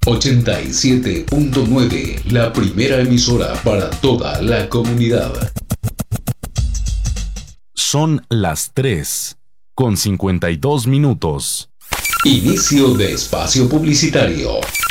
87.9, la primera emisora para toda la comunidad. Son las 3:52. Inicio de espacio publicitario.